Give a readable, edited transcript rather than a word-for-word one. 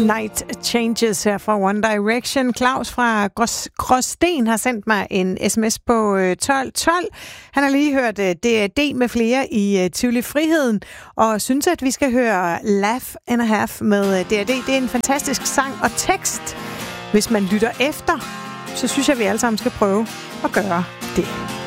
Night Changes her fra One Direction. Claus fra Gråsten har sendt mig en sms på 1212. Han har lige hørt D.A.D. med flere i Tivoli Friheden, og synes, at vi skal høre Laugh and a Half med D.A.D. Det er en fantastisk sang og tekst. Hvis man lytter efter, så synes jeg, vi alle sammen skal prøve at gøre det.